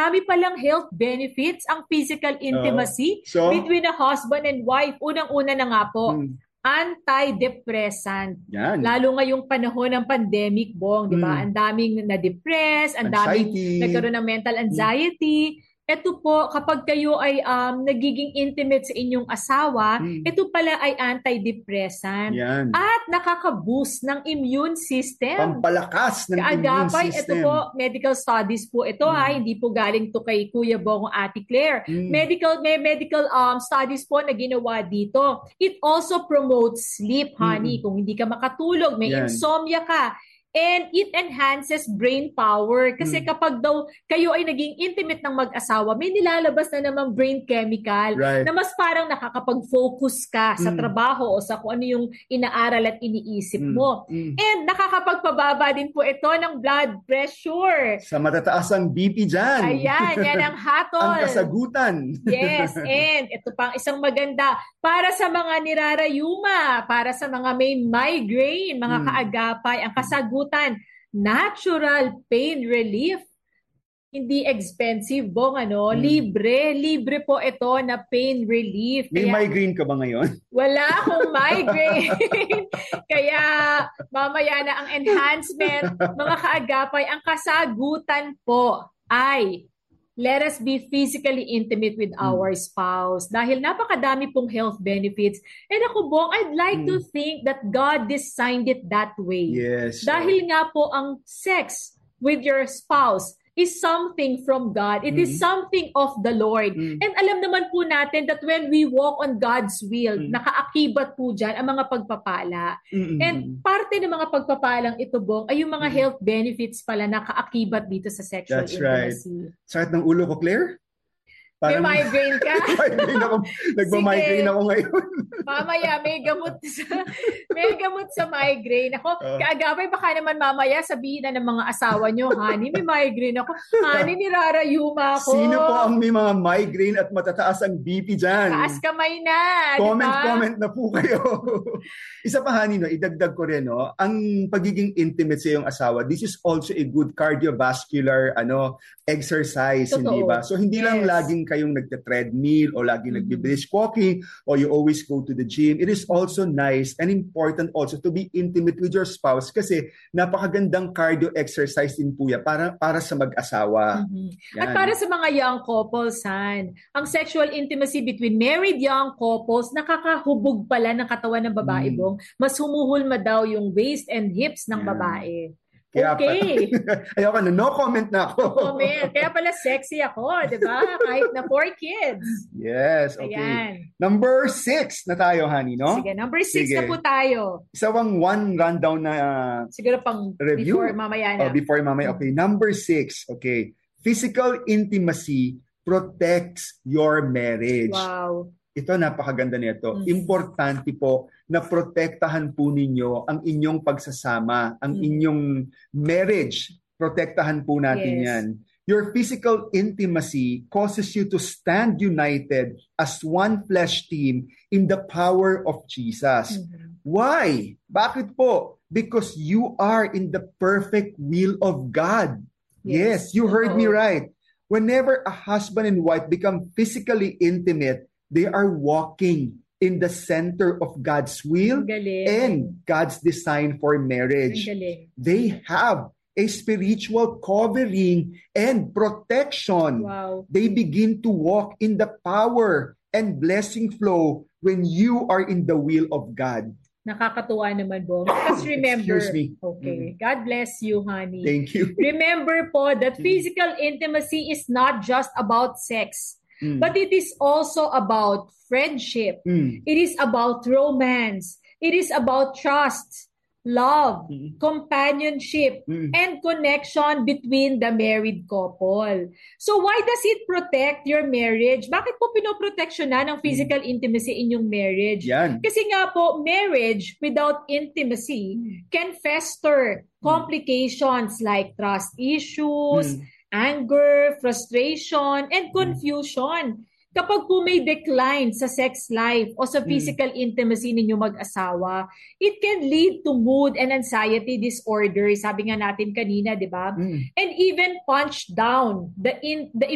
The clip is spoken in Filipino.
dami palang health benefits ang physical intimacy So, between a husband and wife. Unang-una na nga po, antidepressant. yan. Lalo ngayong panahon ng pandemic, Bong, di ba? Ang daming na-depress, ang daming Anxiety. nagkaroon ng mental anxiety. Ito po, kapag kayo ay nagiging intimate sa inyong asawa, ito pala ay antidepressant. Yan. At nakaka-boost ng immune system. Pampalakas ng immune Kaagapay, system. ito po, medical studies po ito hindi po galing to kay Kuya Bong o Ate Claire. May medical studies po na ginawa dito. It also promotes sleep, honey. Kung hindi ka makatulog, may insomnia ka. And it enhances brain power. Kasi kapag daw kayo ay naging intimate ng mag-asawa, may nilalabas na namang brain chemical na mas parang nakakapag-focus ka sa trabaho o sa kung ano yung inaaral at iniisip mo. And nakakapagpababa din po ito ng blood pressure. Sa matataas ang BP dyan. Ayan, yan ang hatol. Ang kasagutan. Yes, and ito pang isang maganda para sa mga nirarayuma, para sa mga may migraine, mga kaagapay, ang kasagutan, natural pain relief. Hindi expensive, Bong, libre po ito na pain relief. May migraine ka ba ngayon? Wala akong migraine. Kaya mamaya na ang enhancement, mga kaagapay, ang kasagutan po ay let us be physically intimate with our spouse. Dahil napakadami pong health benefits. And ako, Bong, I'd like to think that God designed it that way. Yes. Dahil nga po ang sex with your spouse is something from God. It is something of the Lord. And alam naman po natin that when we walk on God's will, nakaakibat po dyan ang mga pagpapala. And parte ng mga pagpapalang ito, Bong, ay yung mga health benefits pala na kaakibat dito sa sexual intimacy. Right. Sakit ng ulo ko, Claire? Parang, may migraine ka? Nagmamigraine ako ngayon. Mamaya, may gamot sa migraine. Ako, kaagapay, baka naman mamaya sabihin na ng mga asawa nyo, honey, may migraine ako. Honey, nirarayuma ako. Sino po ang may mga migraine at matataas ang BP dyan? Taas kamay na. Comment na po kayo. Isa pa, honey, idagdag ko rin, ang pagiging intimate sa iyong asawa, this is also a good cardiovascular exercise, hindi ba? So, hindi lang laging kayong nagte-treadmill o laging nagbe-brisk walking or you always go to the gym. It is also nice and important also to be intimate with your spouse kasi napakagandang cardio exercise din po yan para sa mag-asawa. At para sa mga young couples, ang sexual intimacy between married young couples, nakakahubog pala ng katawan ng babae, Bong. Mas humuhulma daw yung waist and hips ng babae. Okay. Ayoko na. No comment na ako. No comment. Kaya pala sexy ako, di ba? Kahit na 4 kids. Yes, okay. Ayan. Number 6 na tayo, honey, no? Sige, number 6 na po tayo. Isa bang one rundown na siguro pang review? Before mamaya na. Before mamaya. Okay, number 6. Okay. Physical intimacy protects your marriage. Wow. Ito, napakaganda nito. Importante po na protektahan po ninyo ang inyong pagsasama, ang inyong marriage. Protektahan po natin yan. Your physical intimacy causes you to stand united as one flesh team in the power of Jesus. Why? Bakit po? Because you are in the perfect will of God. Yes, you heard me right. Whenever a husband and wife become physically intimate, they are walking in the center of God's will and God's design for marriage. They have a spiritual covering and protection. Wow. They begin to walk in the power and blessing flow when you are in the will of God. Nakakatuwa naman, Bong. Because remember, excuse me. Okay, God bless you, honey. Thank you. Remember po that physical intimacy is not just about sex. But it is also about friendship. It is about romance. It is about trust, love, companionship, and connection between the married couple. So why does it protect your marriage? Bakit po pinoproteksyonan ng physical intimacy in yung marriage? Yan. Kasi nga po, marriage without intimacy can fester complications like trust issues, anger, frustration, and confusion. Kapag po may decline sa sex life o sa physical intimacy ninyo mag-asawa, it can lead to mood and anxiety disorder, sabi nga natin kanina, di ba? And even punch down the